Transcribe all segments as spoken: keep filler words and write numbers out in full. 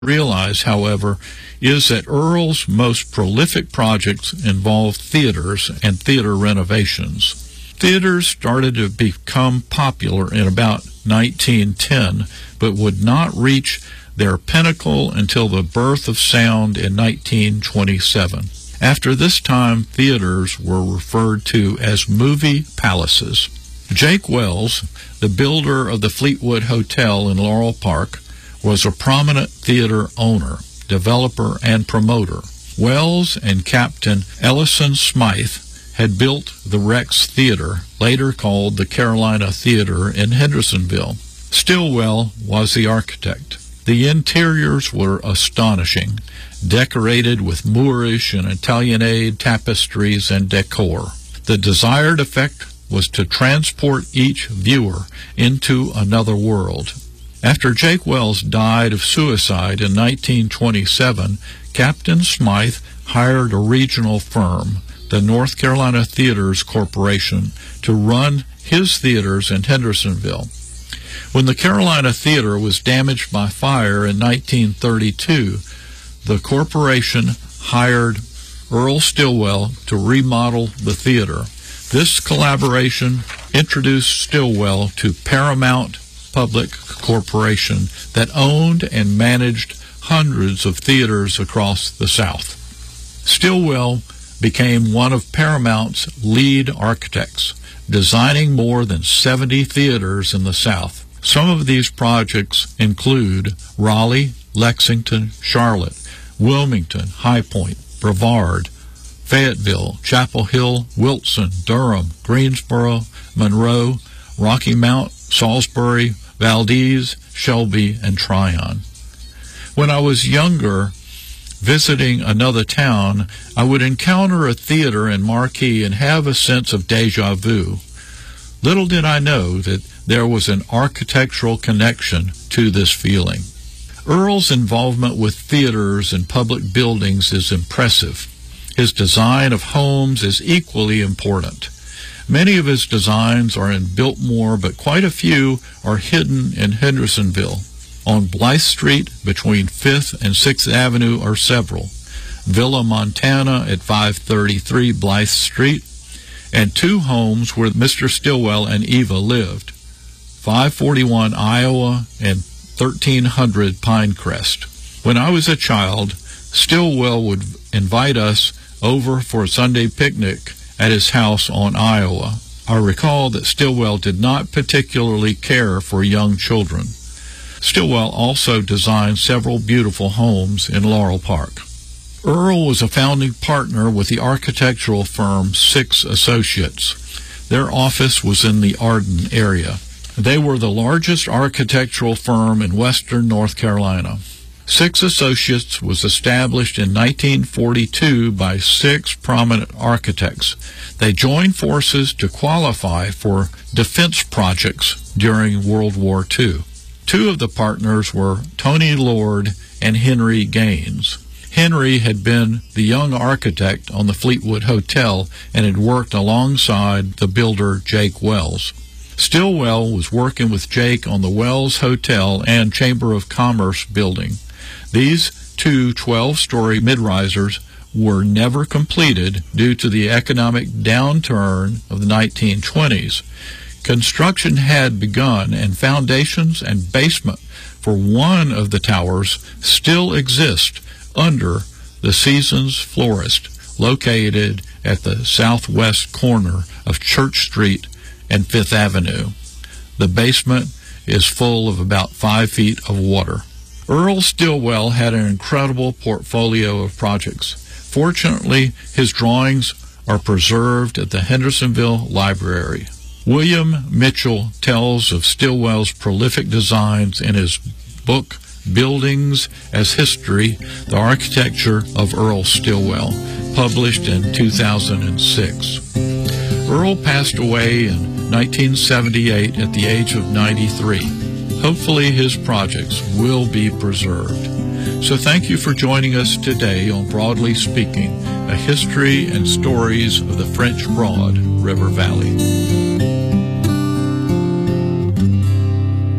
realize, however, is that Earl's most prolific projects involved theaters and theater renovations. Theaters started to become popular in about nineteen ten, but would not reach their pinnacle until the birth of sound in nineteen twenty-seven. After this time, theaters were referred to as movie palaces. Jake Wells, the builder of the Fleetwood Hotel in Laurel Park, was a prominent theater owner, developer, and promoter. Wells and Captain Ellison Smythe had built the Rex Theater, later called the Carolina Theater in Hendersonville. Stillwell was the architect. The interiors were astonishing, decorated with Moorish and Italianate tapestries and decor. The desired effect was to transport each viewer into another world. After Jake Wells died of suicide in nineteen twenty-seven, Captain Smythe hired a regional firm, the North Carolina Theaters Corporation, to run his theaters in Hendersonville. When the Carolina Theater was damaged by fire in nineteen thirty-two, the corporation hired Earl Stillwell to remodel the theater. This collaboration introduced Stillwell to Paramount Public Corporation that owned and managed hundreds of theaters across the South. Stillwell became one of Paramount's lead architects, designing more than seventy theaters in the South. Some of these projects include Raleigh, Lexington, Charlotte, Wilmington, High Point, Brevard, Fayetteville, Chapel Hill, Wilson, Durham, Greensboro, Monroe, Rocky Mount, Salisbury, Valdez, Shelby, and Tryon. When I was younger, visiting another town, I would encounter a theater in Marquee and have a sense of deja vu. Little did I know that there was an architectural connection to this feeling. Earl's involvement with theaters and public buildings is impressive. His design of homes is equally important. Many of his designs are in Biltmore, but quite a few are hidden in Hendersonville. On Blythe Street, between fifth and sixth Avenue, are several. Villa Montana at five thirty-three Blythe Street, and two homes where Mister Stillwell and Eva lived, five forty-one Iowa and thirteen hundred Pinecrest. When I was a child, Stillwell would invite us over for a Sunday picnic at his house on Iowa. I recall that Stillwell did not particularly care for young children. Stillwell also designed several beautiful homes in Laurel Park. Earl was a founding partner with the architectural firm Six Associates. Their office was in the Arden area. They were the largest architectural firm in western North Carolina. Six Associates was established in nineteen forty-two by six prominent architects. They joined forces to qualify for defense projects during World War Two. Two of the partners were Tony Lord and Henry Gaines. Henry had been the young architect on the Fleetwood Hotel and had worked alongside the builder Jake Wells. Stillwell was working with Jake on the Wells Hotel and Chamber of Commerce building. These two twelve-story mid-risers were never completed due to the economic downturn of the nineteen twenties. Construction had begun, and foundations and basement for one of the towers still exist under the Seasons Florist, located at the southwest corner of Church Street and Fifth Avenue. The basement is full of about five feet of water. Earl Stillwell had an incredible portfolio of projects. Fortunately, his drawings are preserved at the Hendersonville Library. William Mitchell tells of Stillwell's prolific designs in his book, Buildings as History, The Architecture of Earl Stillwell, published in two thousand six. Earl passed away in nineteen seventy-eight at the age of ninety-three. Hopefully his projects will be preserved. So thank you for joining us today on Broadly Speaking, a history and stories of the French Broad River Valley.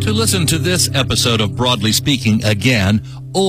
To listen to this episode of Broadly Speaking again,